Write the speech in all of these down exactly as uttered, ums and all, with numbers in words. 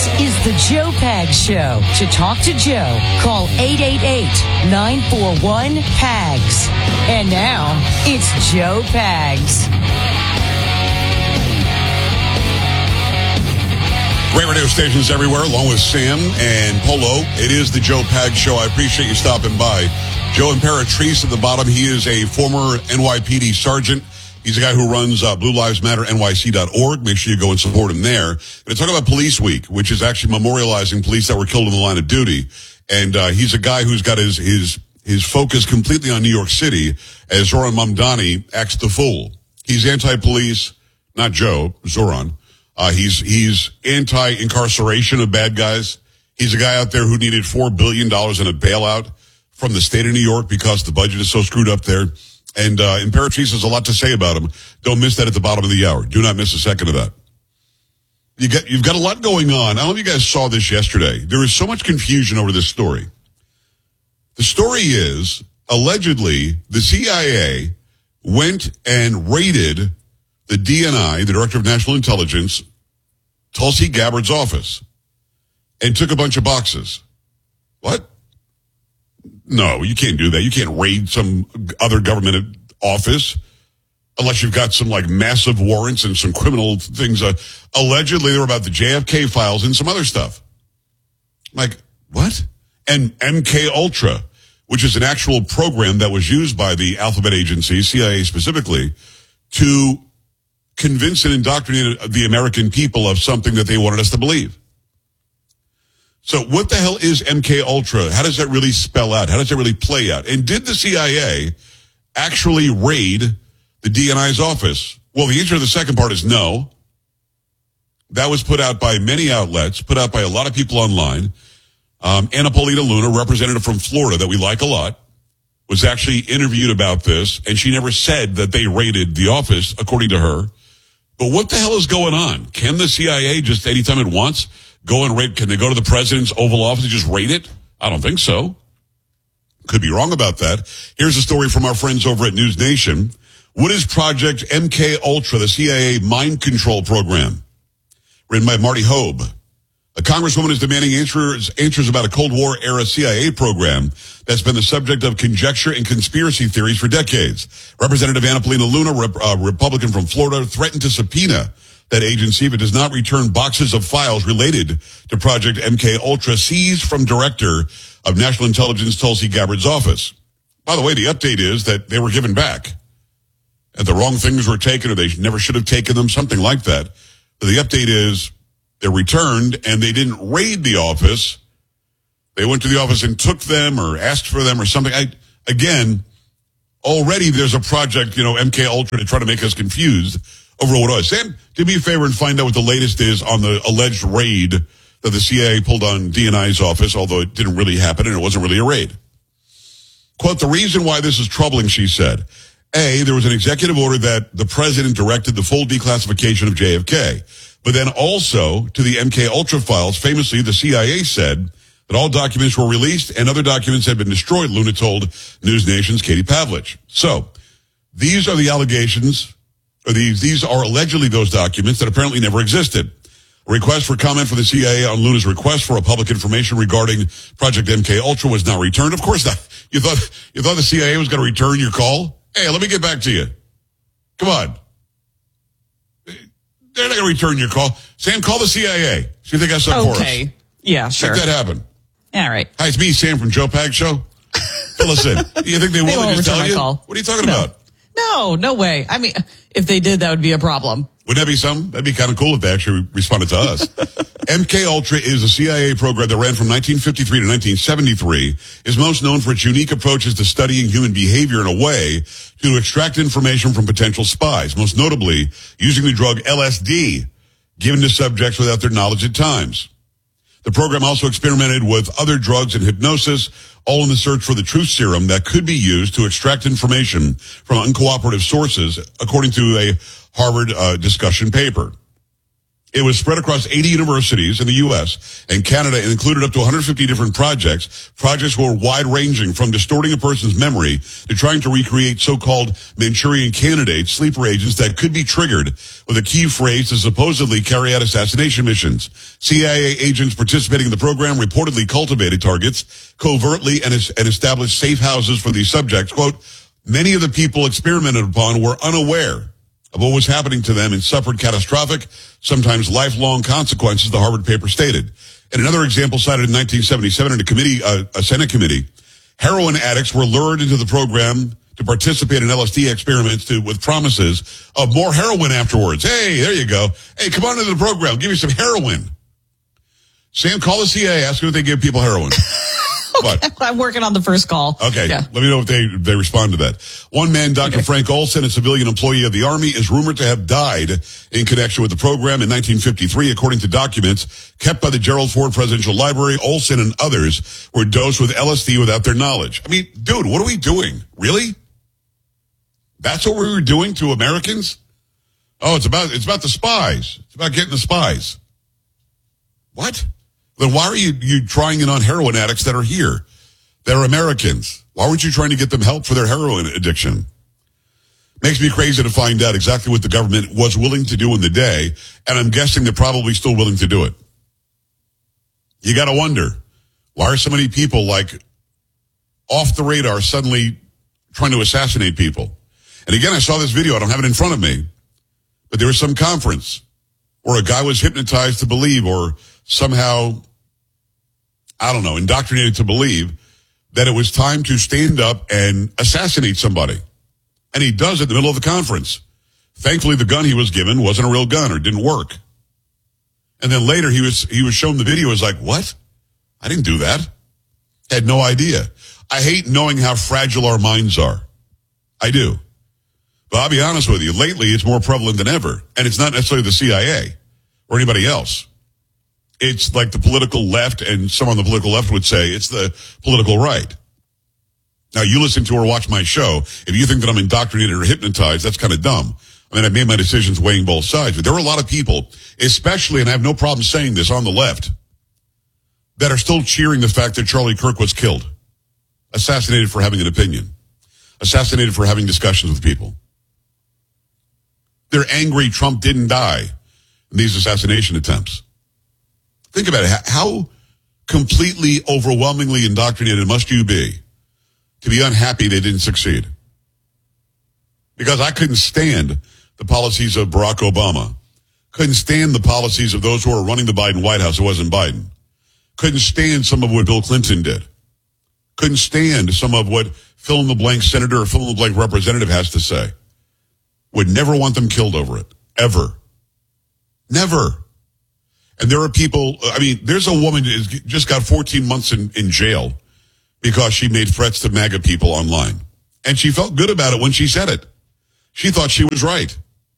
This is the Joe Pags Show. To talk to Joe, call eight eight eight, nine four one, P A G S. And now, it's Joe Pags. Great radio stations everywhere, along with Sam and Polo. It is the Joe Pags Show. I appreciate you stopping by. Joe Imperatrice at the bottom. He is a former N Y P D sergeant. He's a guy who runs uh, Blue Lives Matter N Y C dot org. Make sure you go and support him there. But talk about Police Week, which is actually memorializing police that were killed in the line of duty. And uh, he's a guy who's got his his his focus completely on New York City, as Zoran Mamdani acts the fool. He's anti-police, not Joe, Zoran. Uh, he's he's anti-incarceration of bad guys. He's a guy out there who needed four billion dollars in a bailout from the state of New York because the budget is so screwed up there. And uh, Imperatrice has a lot to say about him. Don't miss that at the bottom of the hour. Do not miss a second of that. You get, you've got a lot going on. I don't know if you guys saw this yesterday. There is so much confusion over this story. The story is, allegedly, the C I A went and raided the D N I, the Director of National Intelligence, Tulsi Gabbard's office, and took a bunch of boxes. What? No, you can't do that. You can't raid some other government office unless you've got some like massive warrants and some criminal things. Uh, allegedly, they were about the J F K files and some other stuff. Like, what? And M K Ultra, which is an actual program that was used by the Alphabet Agency, C I A specifically, to convince and indoctrinate the American people of something that they wanted us to believe. So what the hell is M K Ultra? How does that really spell out? How does that really play out? And did the C I A actually raid the D N I's office? Well, the answer to the second part is no. That was put out by many outlets, put out by a lot of people online. Um, Anna Paulina Luna, representative from Florida that we like a lot, was actually interviewed about this, and she never said that they raided the office, according to her. But what the hell is going on? Can the C I A just anytime it wants go and raid? Can they go to the president's Oval Office and just raid it? I don't think so. Could be wrong about that. Here's a story from our friends over at News Nation. What is Project M K Ultra, the C I A mind control program? Written by Marty Hobe. A congresswoman is demanding answers, answers about a Cold War era C I A program that's been the subject of conjecture and conspiracy theories for decades. Representative Anna Paulina Luna, rep, uh, Republican from Florida, threatened to subpoena that agency if it does not return boxes of files related to Project M K Ultra seized from Director of National Intelligence Tulsi Gabbard's office. By the way, the update is that they were given back. And the wrong things were taken, or they never should have taken them, something like that. But the update is they're returned, and they didn't raid the office. They went to the office and took them or asked for them or something. I, again, already there's a project, you know, M K Ultra to try to make us confused over what it was. Sam, do me a favor and find out what the latest is on the alleged raid that the C I A pulled on D N I's office, although it didn't really happen and it wasn't really a raid. Quote, the reason why this is troubling, she said, A, there was an executive order that the president directed the full declassification of J F K. But then also to the M K Ultra files, famously the C I A said that all documents were released and other documents had been destroyed, Luna told News Nation's Katie Pavlich. So these are the allegations, or these, these are allegedly those documents that apparently never existed. A request for comment from the C I A on Luna's request for a public information regarding Project M K Ultra was not returned. Of course not. You thought, you thought the C I A was going to return your call? Hey, let me get back to you. Come on. They're not going to return your call. Sam, call the C I A. See if they got something for us. Okay. Yeah, sure. Make that happen. All right. Hi, it's me, Sam from Joe Pags Show. Fill us in. You think they, They will? won't They just return tell my you? call. What are you talking No. about? No, no way. I mean, if they did, that would be a problem. Wouldn't that be something? That'd be kind of cool if they actually responded to us. M K Ultra is a C I A program that ran from nineteen fifty-three to nineteen seventy-three, is most known for its unique approaches to studying human behavior in a way to extract information from potential spies, most notably using the drug L S D, given to subjects without their knowledge at times. The program also experimented with other drugs and hypnosis, all in the search for the truth serum that could be used to extract information from uncooperative sources, according to a Harvard uh, discussion paper. It was spread across eighty universities in the U S and Canada and included up to one hundred fifty different projects. Projects were wide-ranging from distorting a person's memory to trying to recreate so-called Manchurian candidates, sleeper agents that could be triggered with a key phrase to supposedly carry out assassination missions. C I A agents participating in the program reportedly cultivated targets covertly and, and established safe houses for these subjects. Quote, many of the people experimented upon were unaware of what was happening to them and suffered catastrophic, sometimes lifelong consequences, the Harvard paper stated. And another example cited in nineteen seventy-seven in a committee, uh, a Senate committee, heroin addicts were lured into the program to participate in L S D experiments to, with promises of more heroin afterwards. Hey, there you go. Hey, come on into the program. Give me some heroin. Sam, call the C I A. Ask them if they give people heroin. Okay, what? I'm working on the first call. Okay, yeah. Let me know if they, they respond to that. One man, Doctor Okay. Frank Olson, a civilian employee of the Army, is rumored to have died in connection with the program in nineteen fifty-three. According to documents kept by the Gerald Ford Presidential Library, Olson and others were dosed with L S D without their knowledge. I mean, dude, what are we doing? Really? That's what we were doing to Americans? Oh, it's about it's about the spies. It's about getting the spies. What? Then why are you, you trying it on heroin addicts that are here? They're Americans. Why weren't you trying to get them help for their heroin addiction? Makes me crazy to find out exactly what the government was willing to do in the day, and I'm guessing they're probably still willing to do it. You gotta wonder, why are so many people like off the radar suddenly trying to assassinate people? And again, I saw this video, I don't have it in front of me, but there was some conference where a guy was hypnotized to believe or somehow, I don't know, indoctrinated to believe that it was time to stand up and assassinate somebody. And he does it in the middle of the conference. Thankfully, the gun he was given wasn't a real gun or didn't work. And then later he was, he was shown the video. He was like, what? I didn't do that. Had no idea. I hate knowing how fragile our minds are. I do. But I'll be honest with you. Lately, it's more prevalent than ever. And it's not necessarily the C I A or anybody else. It's like the political left, and some on the political left would say it's the political right. Now, you listen to or watch my show. If you think that I'm indoctrinated or hypnotized, that's kind of dumb. I mean, I've made my decisions weighing both sides. But there are a lot of people, especially, and I have no problem saying this, on the left, that are still cheering the fact that Charlie Kirk was killed, assassinated for having an opinion, assassinated for having discussions with people. They're angry Trump didn't die in these assassination attempts. Think about it. How completely, overwhelmingly indoctrinated must you be to be unhappy they didn't succeed? Because I couldn't stand the policies of Barack Obama. Couldn't stand the policies of those who are running the Biden White House. It wasn't Biden. Couldn't stand some of what Bill Clinton did. Couldn't stand some of what fill-in-the-blank senator or fill-in-the-blank representative has to say. Would never want them killed over it. Ever. Never. And there are people, I mean, there's a woman who just got fourteen months in, in jail because she made threats to MAGA people online. And she felt good about it when she said it. She thought she was right.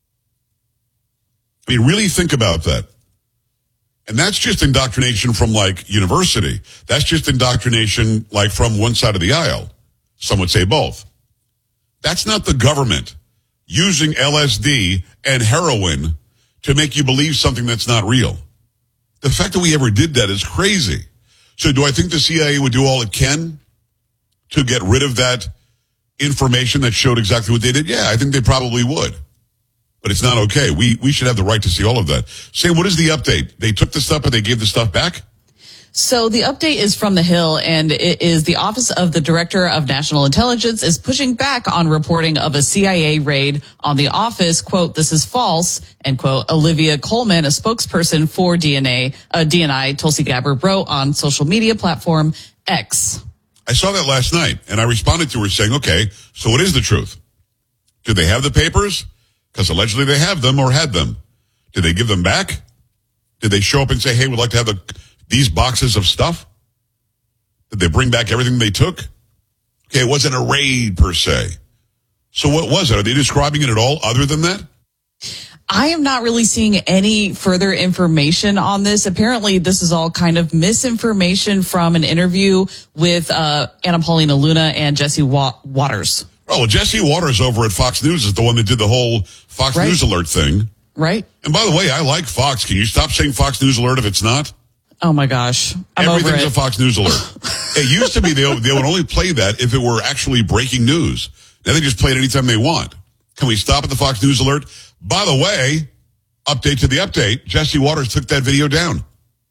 I mean, really think about that. And that's just indoctrination from, like, university. That's just indoctrination, like, from one side of the aisle. Some would say both. That's not the government using L S D and heroin to make you believe something that's not real. The fact that we ever did that is crazy. So do I think the C I A would do all it can to get rid of that information that showed exactly what they did? Yeah, I think they probably would. But it's not okay. We we should have the right to see all of that. Sam, what is the update? They took the stuff and they gave the stuff back? So the update is from The Hill, and it is the Office of the Director of National Intelligence is pushing back on reporting of a C I A raid on the office. Quote, this is false, end quote. Olivia Coleman, a spokesperson for D N A, uh, D N I, Tulsi Gabbard wrote on social media platform X. I saw that last night, and I responded to her saying, okay, so what is the truth? Do they have the papers? Because allegedly they have them or had them. Did they give them back? Did they show up and say, hey, we'd like to have the these boxes of stuff? Did they bring back everything they took? Okay, it wasn't a raid per se. So what was it? Are they describing it at all other than that? I am not really seeing any further information on this. Apparently, this is all kind of misinformation from an interview with uh, Anna Paulina Luna and Jesse Wa- Waters. Oh, well, Jesse Waters over at Fox News is the one that did the whole Fox right. News Alert thing. Right. And by the way, I like Fox. Can you stop saying Fox News Alert if it's not? Oh my gosh. I'm Everything's over it. a Fox News Alert. It used to be they, they would only play that if it were actually breaking news. Now they just play it anytime they want. Can we stop at the Fox News Alert? By the way, update to the update. Jesse Waters took that video down.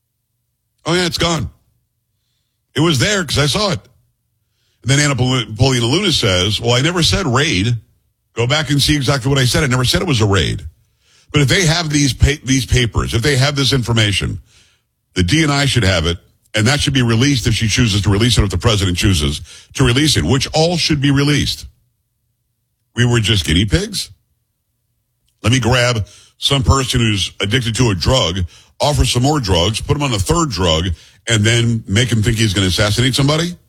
Oh yeah, it's gone. It was there because I saw it. And then Anna Paulina Luna says, well, I never said raid. Go back and see exactly what I said. I never said it was a raid. But if they have these pa- these papers, if they have this information, the D N I should have it, and that should be released if she chooses to release it, if the president chooses to release it, which all should be released. We were just guinea pigs? Let me grab some person who's addicted to a drug, offer some more drugs, put him on a third drug, and then make him think he's going to assassinate somebody?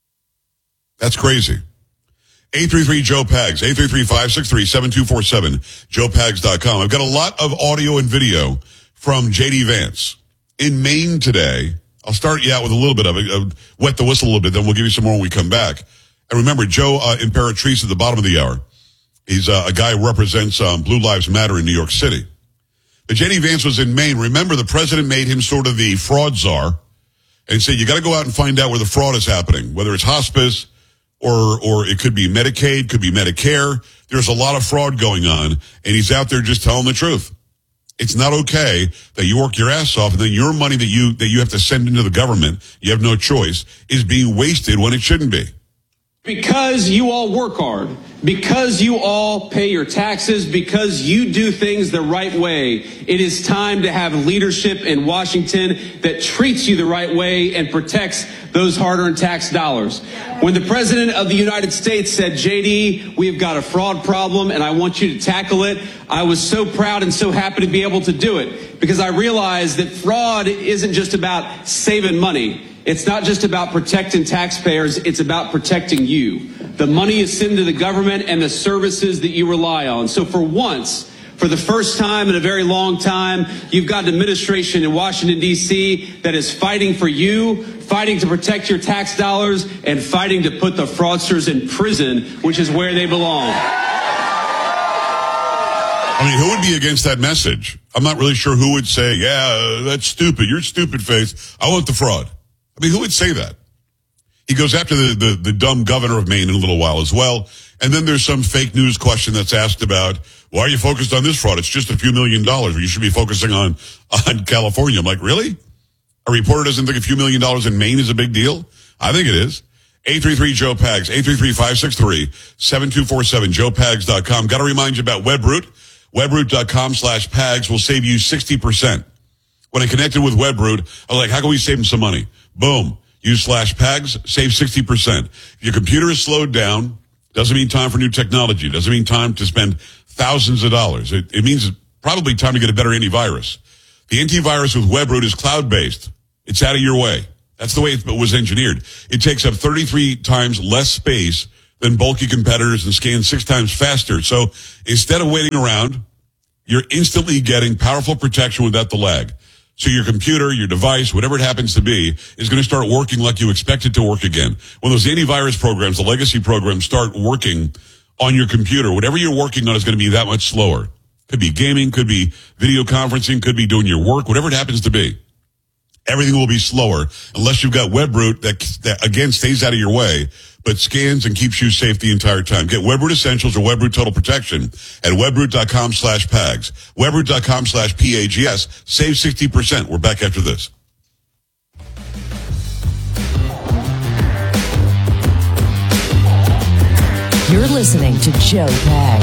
That's crazy. eight three three Joe Pags, eight three three, five six three, seven two four seven, joe pags dot com. I've got a lot of audio and video from J D Vance in Maine today. I'll start you out with a little bit of it, uh, wet the whistle a little bit, then we'll give you some more when we come back. And remember, Joe uh, Imperatrice at the bottom of the hour. He's uh, a guy who represents um, Blue Lives Matter in New York City. But J D Vance was in Maine. Remember, the president made him sort of the fraud czar and said, you got to go out and find out where the fraud is happening, whether it's hospice, Or, or it could be Medicaid, could be Medicare. There's a lot of fraud going on, and he's out there just telling the truth. It's not okay that you work your ass off, and then your money that you, that you have to send into the government, you have no choice, is being wasted when it shouldn't be. Because you all work hard, because you all pay your taxes, because you do things the right way, it is time to have leadership in Washington that treats you the right way and protects those hard-earned tax dollars. When the President of the United States said, J D, we've got a fraud problem and I want you to tackle it, I was so proud and so happy to be able to do it, because I realized that fraud isn't just about saving money. It's not just about protecting taxpayers, it's about protecting you. The money is sent to the government and the services that you rely on. So for once, for the first time in a very long time, you've got an administration in Washington, D C that is fighting for you, fighting to protect your tax dollars, and fighting to put the fraudsters in prison, which is where they belong. I mean, who would be against that message? I'm not really sure who would say, yeah, that's stupid. You're stupid face. I want the fraud. I mean, who would say that? He goes after the, the, the dumb governor of Maine in a little while as well. And then there's some fake news question that's asked about, why are you focused on this fraud? It's just a few million dollars. You should be focusing on, on California. I'm like, really? A reporter doesn't think a few million dollars in Maine is a big deal? I think it is. eight three three Joe Pags, eight three three, five six three, seven two four seven, joe pags dot com. Got to remind you about Webroot. Webroot.com slash Pags will save you sixty percent. When I connected with Webroot, I was like, how can we save them some money? Boom. Use slash Pags, save sixty percent. If your computer is slowed down, doesn't mean time for new technology. Doesn't mean time to spend thousands of dollars. It, it means probably time to get a better antivirus. The antivirus with Webroot is cloud-based. It's out of your way. That's the way it was engineered. It takes up thirty-three times less space than bulky competitors and scans six times faster. So instead of waiting around, you're instantly getting powerful protection without the lag. So your computer, your device, whatever it happens to be, is going to start working like you expect it to work again. When those antivirus programs, the legacy programs, start working on your computer, whatever you're working on is going to be that much slower. Could be gaming, could be video conferencing, could be doing your work, whatever it happens to be. Everything will be slower unless you've got Webroot that, that again, stays out of your way, but scans and keeps you safe the entire time. Get Webroot Essentials or Webroot Total Protection at Webroot.com slash Pags. Webroot.com slash P A G S. Save sixty percent. We're back after this. You're listening to Joe Pags.